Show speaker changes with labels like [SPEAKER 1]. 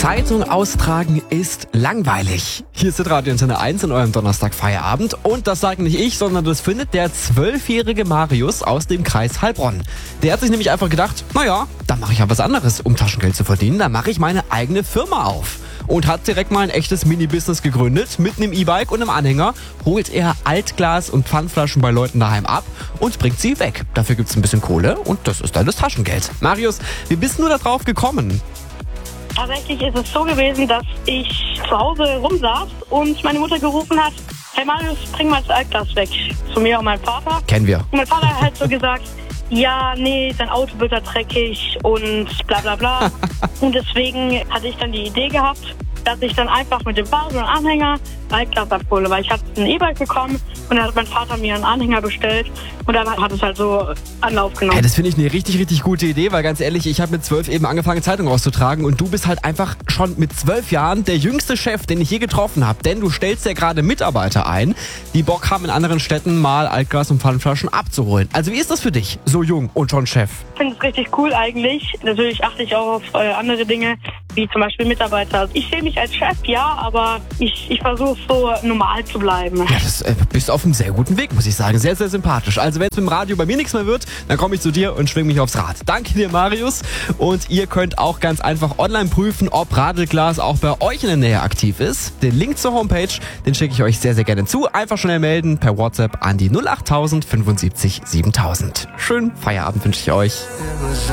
[SPEAKER 1] Zeitung austragen ist langweilig. Hier ist Radio Antenne 1 in eurem Donnerstag-Feierabend. Und das sage nicht ich, sondern das findet der 12-jährige Marius aus dem Kreis Heilbronn. Der hat sich nämlich einfach gedacht, naja, dann mache ich ja was anderes, um Taschengeld zu verdienen. Dann mache ich meine eigene Firma auf. Und hat direkt mal ein echtes Mini-Business gegründet. Mit einem E-Bike und einem Anhänger holt er Altglas und Pfandflaschen bei Leuten daheim ab und bringt sie weg. Dafür gibt's ein bisschen Kohle und das ist dann das Taschengeld. Marius, wie bist du da drauf gekommen?
[SPEAKER 2] Tatsächlich ist es so gewesen, dass ich zu Hause rumsaß und meine Mutter gerufen hat, hey Marius, bring mal das Altglas weg. Zu mir und meinem Vater.
[SPEAKER 1] Kennen wir.
[SPEAKER 2] Und mein Vater hat halt so gesagt, ja, nee, dein Auto wird da dreckig und bla bla bla. Und deswegen hatte ich dann die Idee gehabt, dass ich dann einfach mit dem Fahrrad und Anhänger Altglas abhole, weil ich hatte ein E-Bike bekommen und dann hat mein Vater mir einen Anhänger bestellt und dann hat es halt so Anlauf genommen.
[SPEAKER 1] Ja, das finde ich eine richtig, richtig gute Idee, weil ganz ehrlich, ich habe mit 12 eben angefangen, Zeitung auszutragen und du bist halt einfach schon mit 12 Jahren der jüngste Chef, den ich je getroffen habe, denn du stellst ja gerade Mitarbeiter ein, die Bock haben, in anderen Städten mal Altglas und Pfandflaschen abzuholen. Also wie ist das für dich, so jung und schon Chef?
[SPEAKER 2] Ich finde es richtig cool eigentlich. Natürlich achte ich auch auf andere Dinge, wie zum Beispiel Mitarbeiter. Ich sehe mich als Chef, ja, aber ich versuche so normal zu bleiben.
[SPEAKER 1] Ja, das bist auf einem sehr guten Weg, muss ich sagen. Sehr, sehr sympathisch. Also wenn es mit dem Radio bei mir nichts mehr wird, dann komme ich zu dir und schwing mich aufs Rad. Danke dir, Marius. Und ihr könnt auch ganz einfach online prüfen, ob Radelglas auch bei euch in der Nähe aktiv ist. Den Link zur Homepage, den schicke ich euch sehr, sehr gerne zu. Einfach schnell melden per WhatsApp an die 08000 75 7000. Schönen Feierabend wünsche ich euch.